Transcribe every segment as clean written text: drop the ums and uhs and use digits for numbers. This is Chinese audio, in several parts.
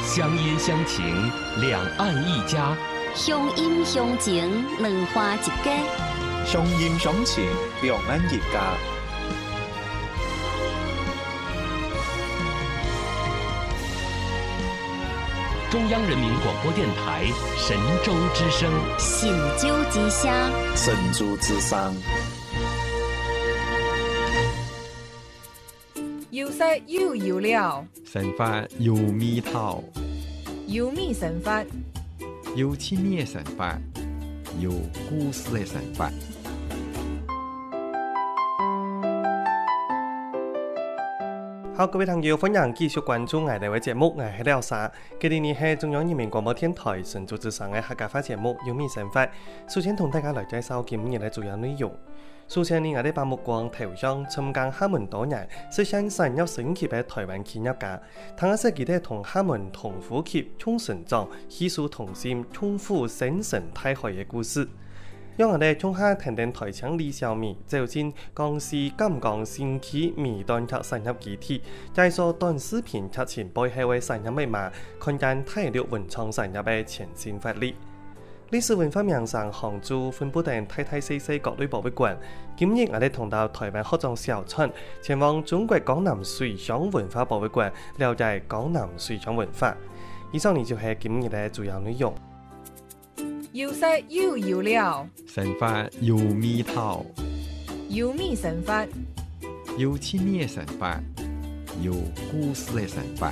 乡音乡情，两岸一家； 乡音乡情，两花一家。 乡音乡情，两岸一家。 中央人民广播电台神州之声， 神州之声， 神州之声。 有色又有料， 神法有味道， 有味神法， 有趣味的神法，有故事的神法。 好，各位朋友，歡迎繼續關注我哋嘅節目，我係廖沙。今日呢係中央人民廣播電台神州之聲嘅客家話節目《有味神法》。首先同大家來介紹今日嘅主要內容。首先呢，我哋把目光投向參加廈門多年、實現產業升級嘅台灣企業家，睇下佢哋同廈門同呼吸、共成長、攜手同心、重複新生態海嘅故事。讓我哋從下聽聽台長李小米走進江西贛江新區米單及產業基地，介紹短視頻劇情背後嘅產業密碼，看見體育文創產業嘅前進發力。歷史文化名城杭州分布等大大小小各類博物館。今日我哋同到台灣學長小川前往中國江南水上文化博物館，了解江南水上文化。以上呢就係今日嘅主要內容。 有色又有料， 神法有味道， 有味神法， 有趣味的神法，有故事的神法。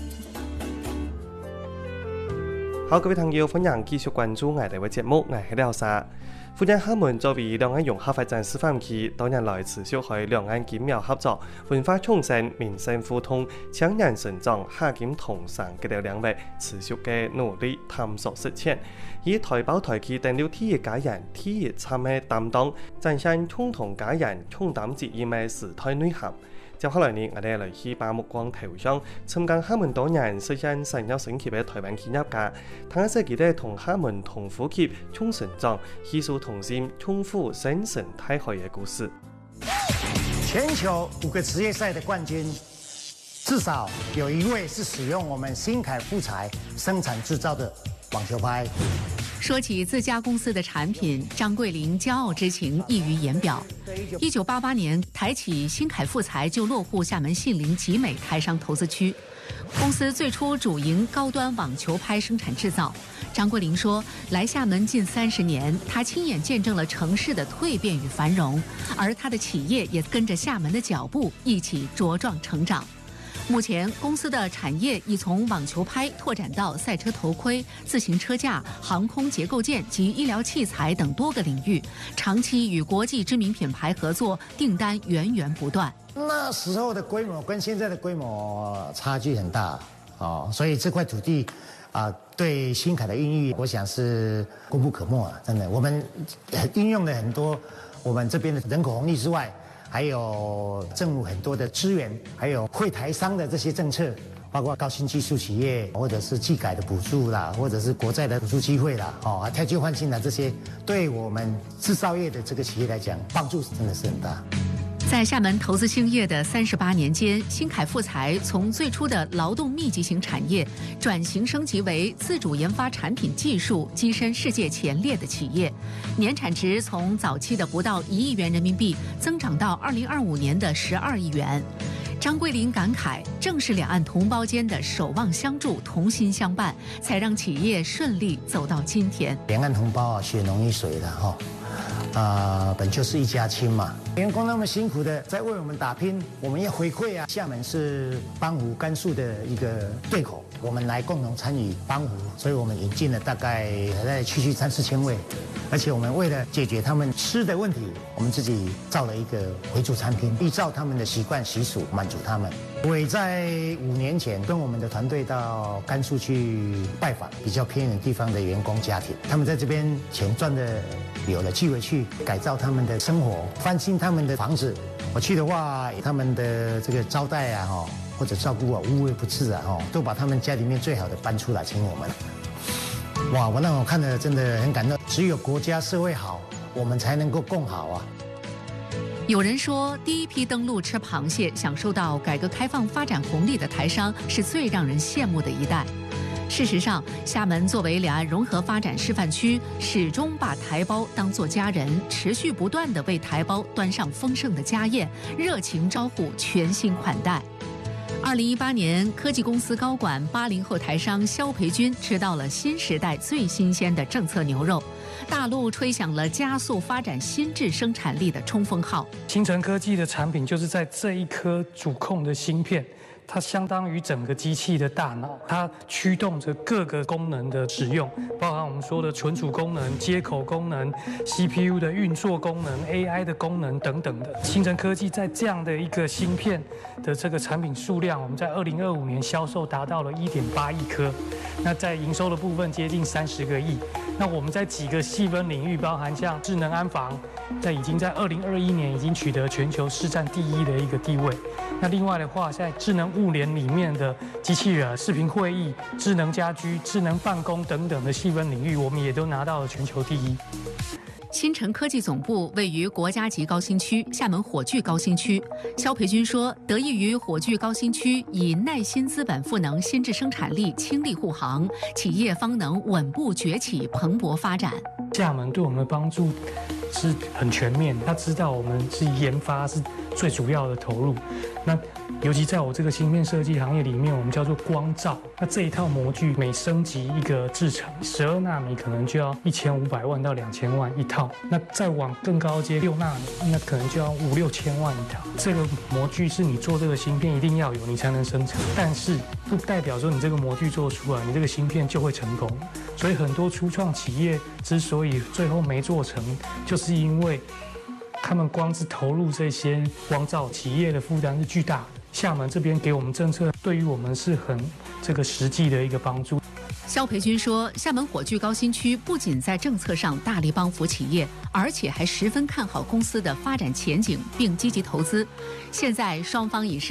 好，各位朋友，歡迎繼續關注我哋嘅節目，我係廖沙。福建廈門作為兩岸融合發展示範區，多年來持續喺兩岸緊密合作、文化創新、民生互通、青年成長、下金同生嘅兩領域持續嘅努力探索實踐，以台胞台企等了體育家人、體育參與擔當，展現共同家人、共擔責任嘅時代內涵。接下來呢，我哋嚟去把目光投向參加廈門多年、實現產業升級嘅台灣企業家，睇下佢哋同廈門同呼吸、共成長、攜手同心、重複新生態海嘅故事。 全球5個職業賽的冠軍，至少有1位是使用我們新凱富材生產製造的網球拍。 說起自家公司的產品，張桂玲驕傲之情溢於言表。1988年，台企新凱富材就落戶廈門杏林集美台商投資區。公司最初主營高端網球拍生產製造。張桂玲說，來廈門近30年，她親眼見證了城市的蛻變與繁榮，而她的企業也跟着廈門的腳步一起茁壯成長。目前，公司的產業已從網球拍拓展到賽車頭盔、自行車架、航空結構件及醫療器材等多個領域，長期與國際知名品牌合作，訂單源源不斷。 那時候的規模跟現在的規模差距很大哦，所以這塊土地對新凱的孕育，我想是功不可沒啊！真的，我們運用了很多我們這邊的人口紅利之外，還有政府很多的資源，還有會台商的這些政策，包括高新技術企業，或者是技改的補助啦，或者是國債的補助機會啦，汰舊換新啦，這些對我們製造業的這個企業來講，幫助真的是很大。 在廈門投資興業的38年間，新凱富材從最初的勞動密集型產業轉型升級為自主研發產品技術躋身世界前列的企業，年產值從早期的不到1億元人民幣增長到2025年的12億元。張桂玲感慨，正是兩岸同胞間的守望相助、同心相伴，才讓企業順利走到今天。 兩岸同胞血濃於水的本就是一家親嘛。員工那麼辛苦的在為我們打拼，我們要回饋啊！廈門是幫湖甘肅的一個對口，我們來共同參與幫湖，所以我們引進了大概區3-4千位，而且我們為了解決他們吃的問題，我們自己造了一個回族餐廳，依照他們的習慣習俗滿足他們。我也在5年前跟我們的團隊到甘肅去拜訪比較偏遠地方的員工家庭，他們在這邊錢賺的有了機會去改造他們的生活，翻新他們的房子。我去的話，他們的這個招待啊，或者照顧啊，無微不至啊，都把他們家裡面最好的搬出來請我們。哇，我讓我看得真的很感動。只有國家社會好，我們才能夠共好啊。 有人說，第一批登陸吃螃蟹、享受到改革開放發展紅利的台商，是最讓人羨慕的一代。 事实上，厦门作为两岸融合发展示范区，始终把台胞当作家人，持续不断地为台胞端上丰盛的家宴，热情招呼，全心款待。2018年，科技公司高管80后台商肖培军吃到了新时代最新鲜的政策牛肉，大陆吹响了加速发展新制生产力的冲锋号。 新城科技的产品就是在这一颗主控的芯片，它相当于整个机器的大脑，它驱动着各个功能的使用，包含我们说的存储功能、接口功能、CPU 的运作功能、AI 的功能等等的。新城科技在这样的一个芯片的这个产品数量，我们在2025年销售达到了1.8亿颗，那在营收的部分接近30个亿。那我们在几个细分领域，包含像智能安防，已经在2021年已经取得全球市占第1的一个地位。那另外的话，在智能物联里面的机器人、视频会议、智能家居、智能办公等等的细分领域，我们也都拿到了全球第1。 新城科技总部位于国家级高新区厦门火炬高新区。肖培军说，得益于火炬高新区以耐心资本赋能新制生产力，倾力护航，企业方能稳步崛起，蓬勃发展。 厦门对我们的帮助是很全面，他知道我们是研发是最主要的投入。那尤其在我这个芯片设计行业里面，我们叫做光罩。那这一套模具每升级一个制程，12纳米可能就要1500万到2000万一套。那再往更高阶6纳米，那可能就要5、6千万一套。这个模具是你做这个芯片一定要有，你才能生产。但是不代表说你这个模具做出来，你这个芯片就会成功。所以很多初创企业之所以最后没做成，就是因为他们光是投入这些光罩，企业的负担是巨大的。厦门这边给我们政策，对于我们是很实际的一个帮助。 肖培军说，厦门火炬高新区不仅在政策上大力帮扶企业，而且还十分看好公司的发展前景，并积极投资。现在双方已是